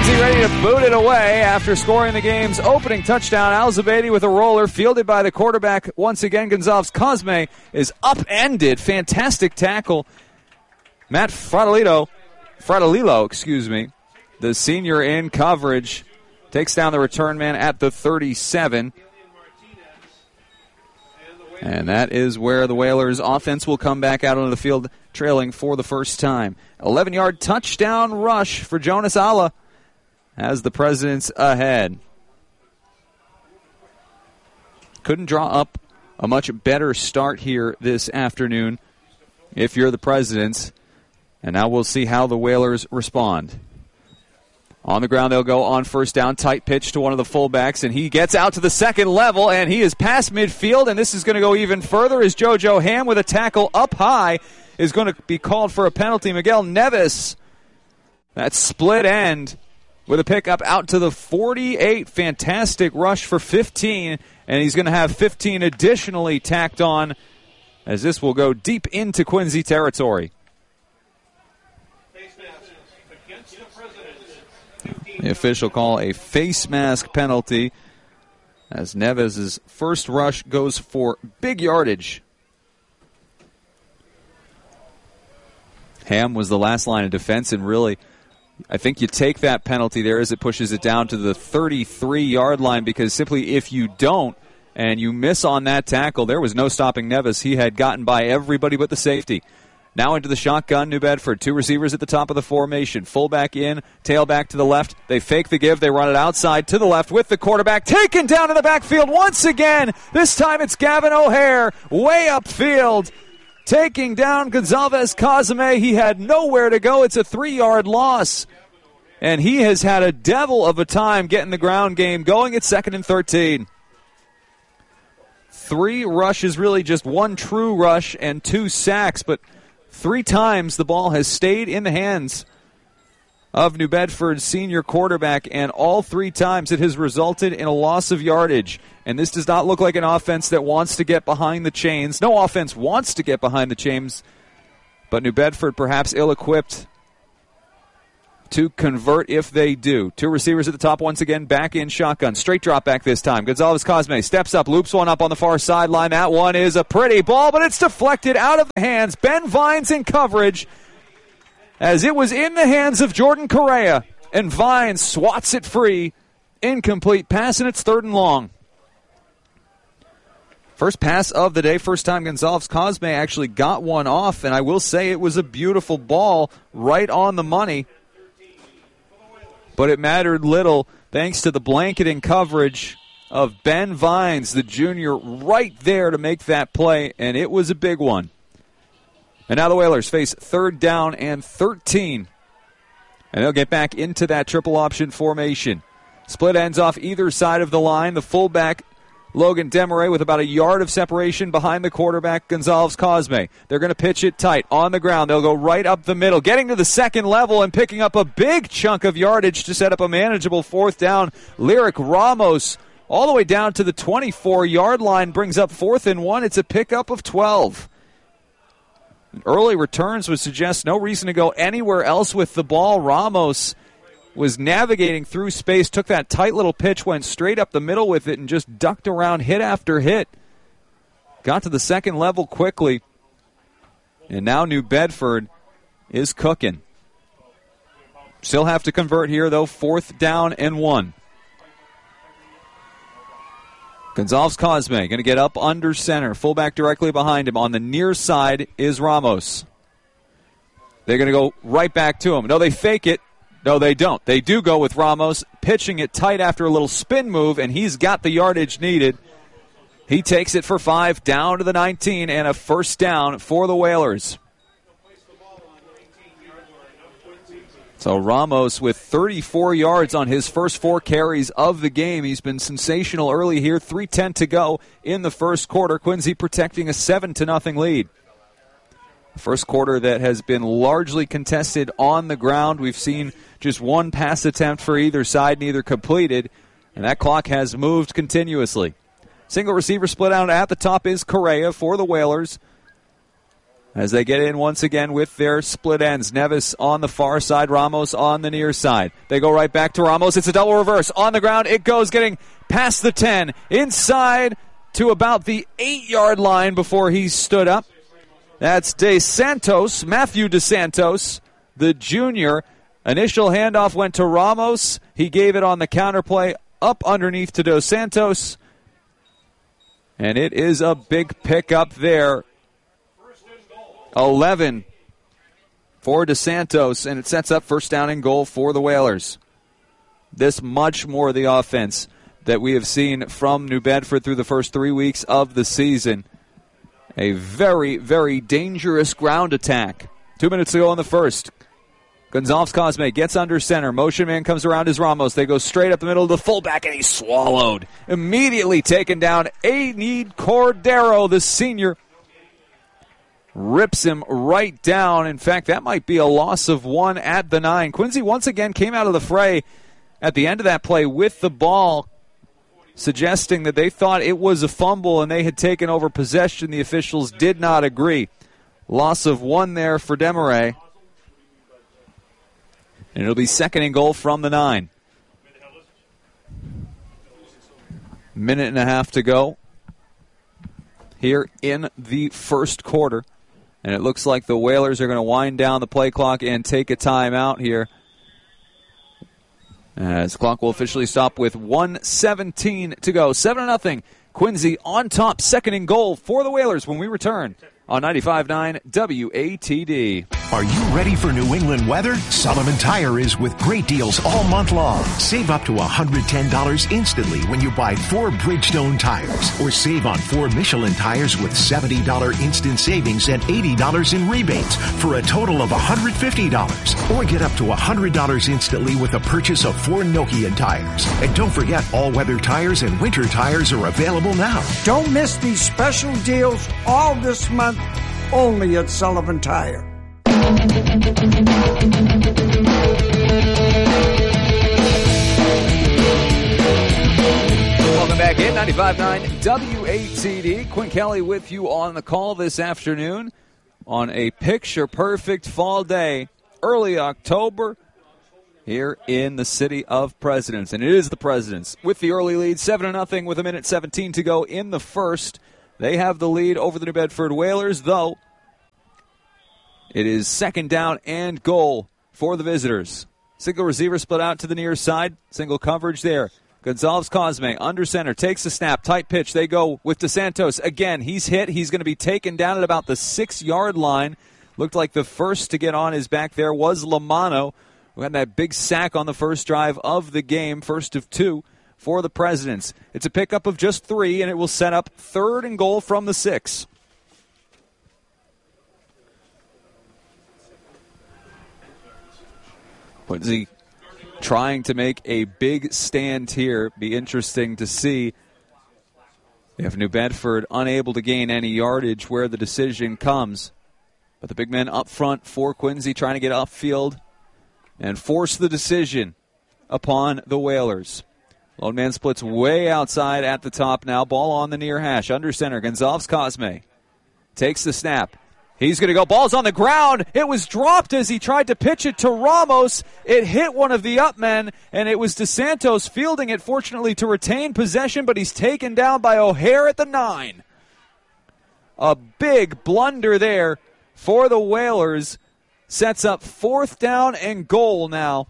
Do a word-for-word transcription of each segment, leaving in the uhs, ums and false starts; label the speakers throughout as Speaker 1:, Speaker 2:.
Speaker 1: Quincy ready to boot it away after scoring the game's opening touchdown. Al-Zubaydi with a roller fielded by the quarterback. Once again, Gonzalez Cosme is upended. Fantastic tackle. Matt Fratellito, Fratellilo, excuse me, the senior in coverage, takes down the return man at the thirty-seven. And that is where the Whalers offense will come back out onto the field trailing for the first time. eleven-yard touchdown rush for Jonas Alla as the Presidents ahead. Couldn't draw up a much better start here this afternoon if you're the Presidents. And now we'll see how the Whalers respond. On the ground, they'll go on first down. Tight pitch to one of the fullbacks, and he gets out to the second level, and he is past midfield, and this is going to go even further as JoJo Ham with a tackle up high is going to be called for a penalty. Miguel Neves, that split end with a pickup out to the forty-eight. Fantastic rush for fifteen, and he's going to have fifteen additionally tacked on as this will go deep into Quincy territory. The official call a face mask penalty as Neves' first rush goes for big yardage. Ham was the last line of defense, and really, I think you take that penalty there as it pushes it down to the thirty-three-yard line, because simply if you don't and you miss on that tackle, there was no stopping Neves. He had gotten by everybody but the safety. Now into the shotgun, New Bedford. Two receivers at the top of the formation. Fullback in, tailback to the left. They fake the give. They run it outside to the left with the quarterback. Taken down in the backfield once again. This time it's Gavin O'Hare way upfield. Taking down Gonzalez Cosme. He had nowhere to go. It's a three-yard loss. And he has had a devil of a time getting the ground game going at second and thirteen. Three rushes, really just one true rush and two sacks, but three times the ball has stayed in the hands of New Bedford's senior quarterback, and all three times it has resulted in a loss of yardage. And this does not look like an offense that wants to get behind the chains. No offense wants to get behind the chains, but New Bedford perhaps ill-equipped to convert if they do. Two receivers at the top once again, back in shotgun. Straight drop back this time. Gonzalez Cosme steps up, loops one up on the far sideline. That one is a pretty ball, but it's deflected out of the hands. Ben Vines in coverage as it was in the hands of Jordan Correa, and Vines swats it free. Incomplete pass, and it's third and long. First pass of the day, first time Gonzalez Cosme actually got one off, and I will say it was a beautiful ball right on the money. But it mattered little thanks to the blanketing coverage of Ben Vines, the junior, right there to make that play, and it was a big one. And now the Whalers face third down and thirteen. And they'll get back into that triple option formation. Split ends off either side of the line. The fullback, Logan Desmarais, with about a yard of separation behind the quarterback, Gonzalez Cosme. They're going to pitch it tight on the ground. They'll go right up the middle, getting to the second level and picking up a big chunk of yardage to set up a manageable fourth down. Lyric Ramos all the way down to the twenty-four-yard line brings up fourth and one. It's a pickup of twelve. Early returns would suggest no reason to go anywhere else with the ball. Ramos was navigating through space, took that tight little pitch, went straight up the middle with it, and just ducked around hit after hit. Got to the second level quickly. And now New Bedford is cooking. Still have to convert here, though. Fourth down and one. Gonzalez Cosme going to get up under center. Fullback directly behind him. On the near side is Ramos. They're going to go right back to him. No, they fake it. No, they don't. They do go with Ramos, pitching it tight after a little spin move, and he's got the yardage needed. He takes it for five, down to the nineteen, and a first down for the Whalers. So Ramos with thirty-four yards on his first four carries of the game. He's been sensational early here. three ten to go in the first quarter. Quincy protecting a seven to nothing lead. First quarter that has been largely contested on the ground. We've seen just one pass attempt for either side, neither completed, and that clock has moved continuously. Single receiver split out at the top is Correa for the Whalers. as they get in once again with their split ends. Nevis on the far side, Ramos on the near side. They go right back to Ramos. It's a double reverse. On the ground it goes, getting past the ten, inside to about the eight-yard line before he stood up. That's De Santos, Matthew De Santos, the junior. Initial handoff went to Ramos. He gave it on the counterplay up underneath to Dos Santos. And it is a big pickup there. eleven for De Santos, and it sets up first down and goal for the Whalers. This much more the offense that we have seen from New Bedford through the first three weeks of the season. A very, very dangerous ground attack. Two minutes to go in the first. Gonzalez Cosme gets under center. Motion man comes around as Ramos. They go straight up the middle of the fullback, and he's swallowed. Immediately taken down. Aid Cordero, the senior, rips him right down. In fact, that might be a loss of one at the nine. Quincy once again came out of the fray at the end of that play with the ball, suggesting that they thought it was a fumble and they had taken over possession. The officials did not agree. Loss of one there for Desmarais. And it'll be second and goal from the nine. Minute and a half to go here in the first quarter. And it looks like the Whalers are going to wind down the play clock and take a timeout here, as the clock will officially stop with one seventeen to go. seven to nothing. Quincy on top, second and goal for the Whalers when we return on ninety-five point nine W A T D.
Speaker 2: Are you ready for New England weather? Sullivan Tire is with great deals all month long. Save up to one hundred ten dollars instantly when you buy four Bridgestone tires. Or save on four Michelin tires with seventy dollars instant savings and eighty dollars in rebates for a total of one hundred fifty dollars. Or get up to one hundred dollars instantly with a purchase of four Nokian tires. And don't forget, all-weather tires and winter tires are available now.
Speaker 3: Don't miss these special deals all this month, only at Sullivan Tire.
Speaker 1: Welcome back in ninety-five point nine W A T D. Quinn Kelly with you on the call this afternoon on a picture-perfect fall day, early October, here in the city of Presidents. And it is the Presidents with the early lead, seven to nothing with a minute seventeen to go in the first. They have the lead over the New Bedford Whalers, though it is second down and goal for the visitors. Single receiver split out to the near side. Single coverage there. Gonzalez Cosme under center, takes the snap, tight pitch. They go with De Santos. Again, he's hit. He's going to be taken down at about the six-yard line. Looked like the first to get on his back there was Lamano, who had that big sack on the first drive of the game, first of two for the Presidents. It's a pickup of just three, and it will set up third and goal from the six. Quincy trying to make a big stand here. Be interesting to see if New Bedford unable to gain any yardage where the decision comes. But the big men up front for Quincy trying to get upfield and force the decision upon the Whalers. Lone man splits way outside at the top now. Ball on the near hash. Under center, Gonzalez Cosme takes the snap. He's going to go. Ball's on the ground. It was dropped as he tried to pitch it to Ramos. It hit one of the up men, and it was De Santos fielding it, fortunately, to retain possession, but he's taken down by O'Hare at the nine. A big blunder there for the Whalers. Sets up fourth down and goal now.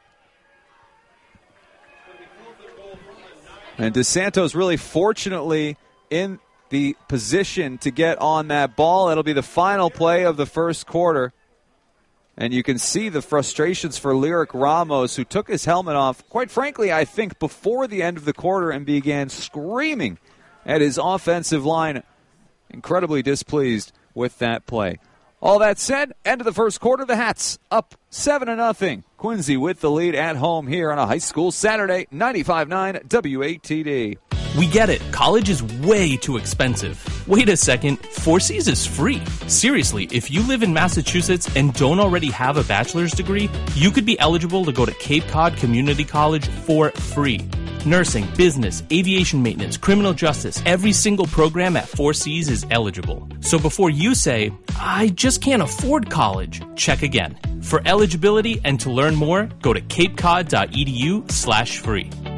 Speaker 1: And De Santos really fortunately in the position to get on that ball. It'll be the final play of the first quarter. And you can see the frustrations for Lyric Ramos, who took his helmet off, quite frankly, I think, before the end of the quarter and began screaming at his offensive line. Incredibly displeased with that play. All that said, end of the first quarter, the Hats up seven to nothing. Quincy with the lead at home here on a high school Saturday, ninety-five point nine W A T D.
Speaker 4: We get it. College is way too expensive. Wait a second. Four C's is free. Seriously, if you live in Massachusetts and don't already have a bachelor's degree, you could be eligible to go to Cape Cod Community College for free. Nursing, business, aviation maintenance, criminal justice, every single program at Four Seas is eligible. So before you say, I just can't afford college, check again. For eligibility and to learn more, go to capecod.edu slash free.